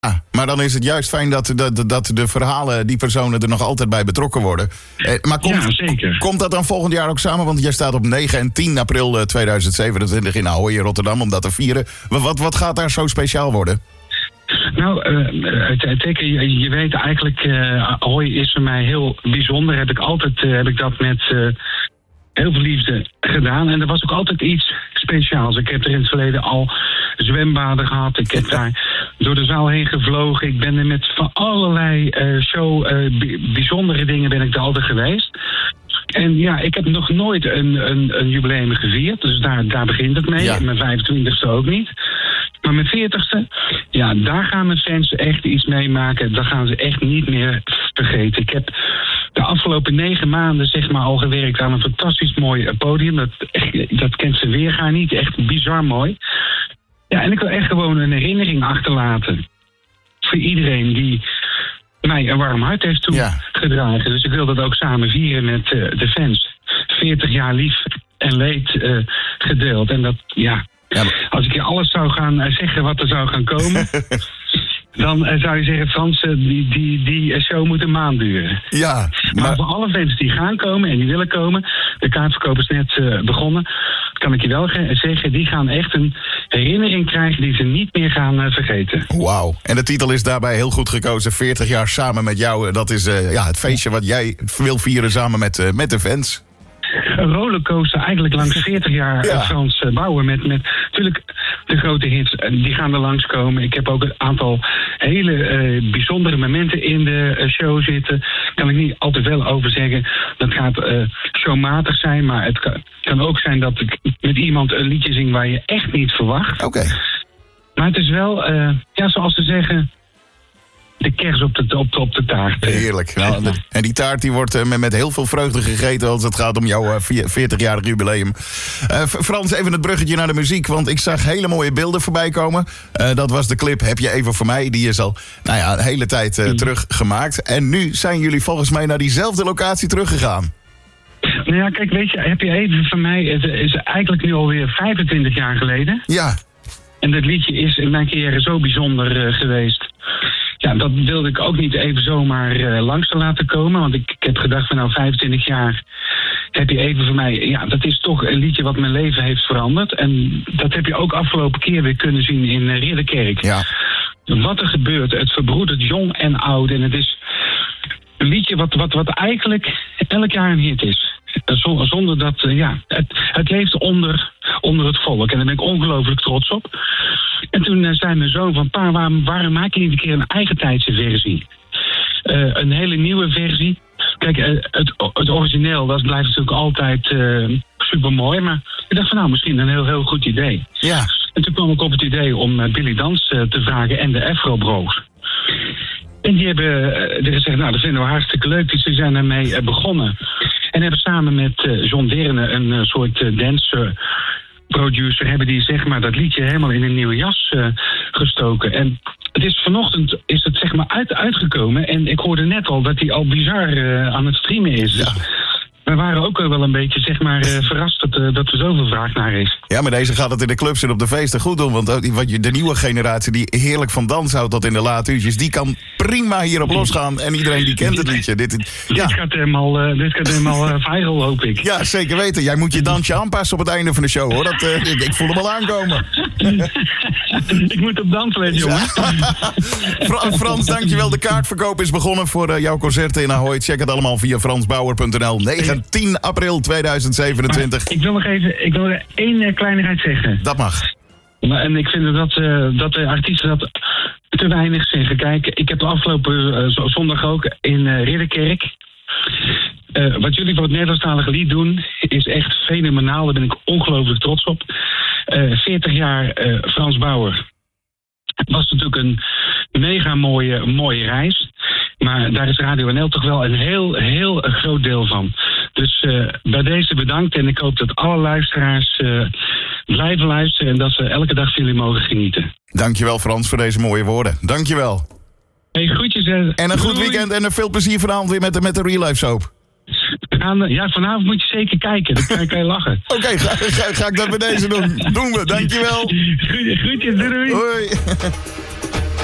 Maar dan is het juist fijn dat de verhalen, die personen er nog altijd bij betrokken worden. Maar zeker. Komt dat dan volgend jaar ook samen? Want jij staat op 9 en 10 april 2027 in Ahoy in Rotterdam om dat te vieren. Wat gaat daar zo speciaal worden? Nou, je weet eigenlijk, Ahoy is voor mij heel bijzonder. Heb ik dat met heel veel liefde gedaan. En er was ook altijd iets speciaals. Ik heb er in het verleden al zwembaden gehad. Ik heb daar door de zaal heen gevlogen. Ik ben er met van allerlei bijzondere dingen ben ik er altijd geweest. En ja, ik heb nog nooit een jubileum gevierd. Dus daar begint het mee. Ja. Mijn 25e ook niet. Maar mijn 40e, ja, daar gaan mijn fans echt iets meemaken. Dat gaan ze echt niet meer vergeten. Ik heb de afgelopen 9 maanden zeg maar al gewerkt aan een fantastisch mooi podium. Dat kent ze weergaan niet. Echt bizar mooi. Ja, en ik wil echt gewoon een herinnering achterlaten. Voor iedereen die mij een warm hart heeft toegedragen. Dus ik wil dat ook samen vieren met de fans. 40 jaar lief en leed gedeeld. En dat, als ik je alles zou gaan zeggen wat er zou gaan komen... dan zou je zeggen, Frans, die show moet een maand duren. Ja, maar voor alle fans die gaan komen en die willen komen... de kaartverkoop is net begonnen... kan ik je wel zeggen, die gaan echt een herinnering krijgen... die ze niet meer gaan vergeten. Wauw. En de titel is daarbij heel goed gekozen. 40 jaar samen met jou. Dat is het feestje wat jij wil vieren samen met de fans. Een rollercoaster eigenlijk langs 40 jaar Frans Bauer. Met natuurlijk de grote hits, die gaan er langskomen. Ik heb ook een aantal hele bijzondere momenten in de show zitten. Kan ik niet al te veel over zeggen. Dat gaat showmatig zijn, maar het kan ook zijn dat ik met iemand een liedje zing waar je echt niet verwacht. Oké. Maar het is wel, zoals ze zeggen... de kers op de taart. Heerlijk. Nou, en die taart die wordt met heel veel vreugde gegeten... als het gaat om jouw 40-jarig jubileum. Frans, even het bruggetje naar de muziek... want ik zag hele mooie beelden voorbij komen. Dat was de clip Heb je even voor mij. Die is al een hele tijd terug gemaakt. En nu zijn jullie volgens mij naar diezelfde locatie teruggegaan. Nou ja, kijk, weet je, Heb je even van mij... het is eigenlijk nu alweer 25 jaar geleden. Ja. En dat liedje is in mijn carrière zo bijzonder geweest... Ja, dat wilde ik ook niet even zomaar langs te laten komen. Want ik heb gedacht van 25 jaar heb je even voor mij... Ja, dat is toch een liedje wat mijn leven heeft veranderd. En dat heb je ook afgelopen keer weer kunnen zien in Ridderkerk. Ja. Wat er gebeurt, het verbroedert jong en oud. En het is een liedje wat eigenlijk elk jaar een hit is. Zonder dat, het leeft onder het volk. En daar ben ik ongelooflijk trots op. En toen zei mijn zoon van... Pa, waarom maak je niet een keer een eigen tijdse versie? Een hele nieuwe versie. Kijk, het origineel, dat blijft natuurlijk altijd supermooi. Maar ik dacht van misschien een heel goed idee. Ja. En toen kwam ik op het idee om Billy Dans te vragen en de Afro Bros. En die hebben gezegd, dat vinden we hartstikke leuk. Dus die zijn ermee begonnen. En hebben samen met John Derne een soort dance producer... hebben die zeg maar dat liedje helemaal in een nieuwe jas gestoken. En het is vanochtend is het zeg maar uitgekomen. En ik hoorde net al dat hij al bizar aan het streamen is. Ja. We waren ook wel een beetje zeg maar verrast dat er zoveel vraag naar is. Ja, maar deze gaat het in de clubs en op de feesten goed doen. Want de nieuwe generatie die heerlijk van dans houdt tot in de late uurtjes... die kan prima hierop losgaan en iedereen die kent het liedje. Dit gaat helemaal viral, hoop ik. Ja, zeker weten. Jij moet je dansje aanpassen op het einde van de show, hoor. Ik voel hem al aankomen. Ik moet op dansen lezen, jongen. Frans, dankjewel. De kaartverkoop is begonnen voor jouw concerten in Ahoy. Check het allemaal via fransbauer.nl. 10 april 2027. Maar ik wil nog één kleinigheid zeggen. Dat mag. En ik vind dat de artiesten dat te weinig zeggen. Kijk, ik heb de afgelopen zondag ook in Ridderkerk... wat jullie voor het Nederlandstalige lied doen, is echt fenomenaal. Daar ben ik ongelooflijk trots op. 40 jaar Frans Bauer. Het was natuurlijk een mega mooie reis. Maar daar is Radio NL toch wel een heel groot deel van. Dus bij deze bedankt. En ik hoop dat alle luisteraars blijven luisteren... en dat ze elke dag van jullie mogen genieten. Dankjewel Frans voor deze mooie woorden. Dankjewel. Hey, groetjes. En een goed weekend en veel plezier vanavond weer met de Real Life Soap. Vanavond moet je zeker kijken. Dan kan je lachen. Oké, ga ik dat bij deze doen. Doen we, dankjewel. Groetjes, doei. Hoi.